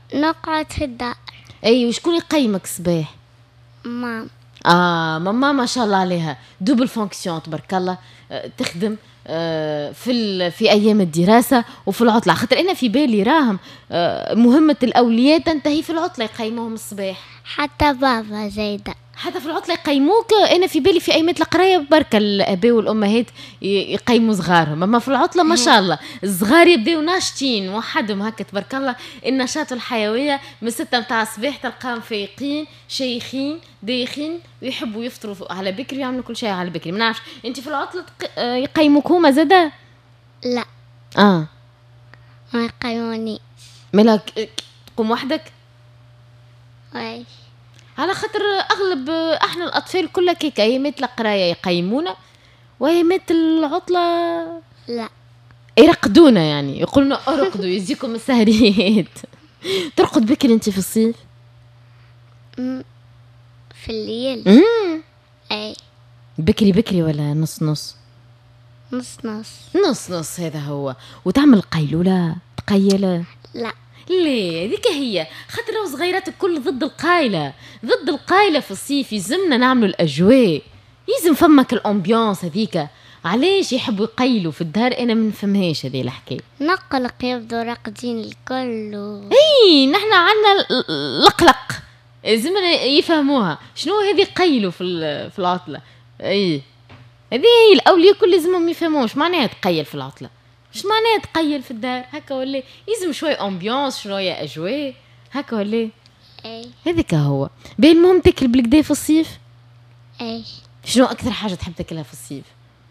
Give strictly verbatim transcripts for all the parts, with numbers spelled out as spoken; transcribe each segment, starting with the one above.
نقعد في الدار. اي وشكون يقيمك صباح؟ مام. اه ماما ما شاء الله عليها دوبل فونكسيون تبارك الله. آه تخدم آه في في ايام الدراسه وفي العطله، خاطر انا في بالي راهم آه مهمه الاولياء تنتهي في العطله يقيموهم الصباح. حتى بابا زايدة حتى في العطله يقيموك. انا في بالي في ايامات القرايه بركه الاباء والامهات يقيموا صغارهم، اما في العطله ما شاء الله الصغار يبداو ناشطين وحدهم هكا تبارك الله. النشاط الحيويه من ستة متاع الصباح تلقاهم فايقين شيخين دايخين ويحبوا يفطروا على بكري ويعملوا كل شيء على بكري. ما نعرفش انت في العطله يقيموك هما زاده؟ لا اه ما يقيموني. مالك تقوم وحدك؟ واي على خاطر اغلب احنا الاطفال كلها كيك ايامات القرايه يقيمونا وايامات العطله لا يرقدونا، يعني يقولنا ارقدوا يجيكم السهريات. ترقد بكري انت في الصيف؟ م- في الليل. امم اي بكري بكري ولا نص نص؟ نص نص. نص نص هذا هو. وتعمل قيلوله تقيله؟ لا ليه ذيك هي خاطر لو صغيرات الكل ضد القايله ضد القايله في الصيف يلزمنا نعملوا الاجواء، يلزم فمك الامبيونس هذيك. علاش يحبوا يقيلوا في الدار؟ انا ما نفهمهاش هذه الحكايه. نقلق يبدو راقدين الكل و... اي نحنا عندنا لقلق لازمنا يفهموها شنو هذه قيلوا في في العطله. اي هذه هي الاولياء كل لازمهم يفهموش معناها تقيل في العطله، مش معناها تقيل في الدار هكا ولا يلزم شويه امبيونس شويه اجواء هكا ولا. اي هذيك هو. بين المهم تاكل بالكدا في الصيف. اي شنو اكثر حاجه تحب تاكلها في الصيف؟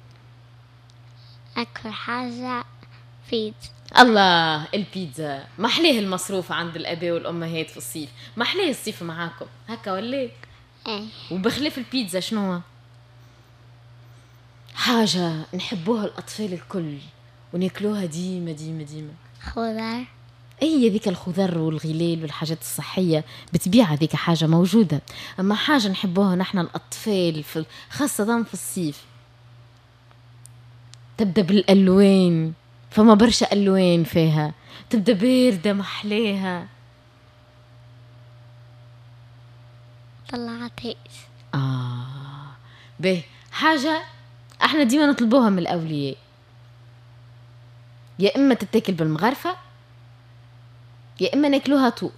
اكثر حاجه بيتزا. الله البيتزا محليه المصروف عند الاباء والامهات في الصيف، محليه الصيف معاكم هكا ولا. اي وبخلاف البيتزا شنو حاجه نحبوها الاطفال الكل وناكلوها ديما ديما ديما؟ خضار. اي ذيك الخضر والغلال والحاجات الصحيه بتبيع ذيك حاجه موجوده. اما حاجه نحبوها نحن الاطفال في خاصه في الصيف تبدا بالالوان، فما برشا الوان فيها تبدا بارده محليها. طلعت هيك. اه به حاجه احنا ديما نطلبوها من الاولياء، يا اما تتاكل بالمغرفه يا اما ناكلوها طول.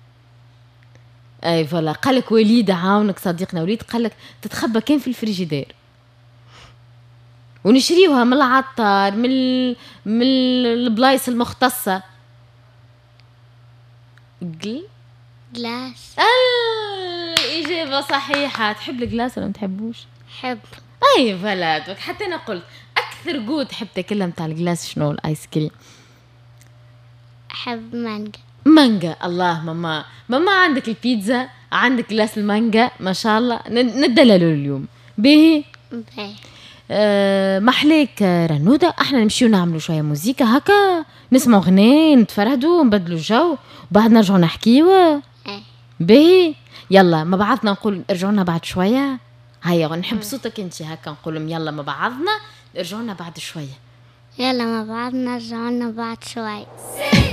اي فوالا. قالك وليد عاونك صديقنا وليد قالك تتخبى كان في الفريجيدير ونشريوها من العطار من ال... من البلايص المختصه. قل جلاس. آه اجابه صحيحه. تحب الجلاس ولا ما تحبوش؟ حب. اي فوالا. حتى انا قلت اكثر جود تحب تاكلها نتاع الجلاس شنو؟ الايس كريم. حب مانجا. مانجا. الله ماما ماما عندك البيتزا عندك جلاس المانجا ما شاء الله. ندللوا اليوم باهي. باهي. أه محليك رنودة. احنا نمشيو نعملوا شويه موزيكا هكا نسمعوا غنين نتفرهدوا نبدلوا الجو وبعد نرجعوا نحكيوا. ايه باهي يلا ما بعضنا نقول ارجعونا بعد شويه. هيا نحب صوتك انت هكا نقولهم يلا ما بعضنا ارجعونا بعد شويه. يلا ما بعض نرجعونا بعد شوي.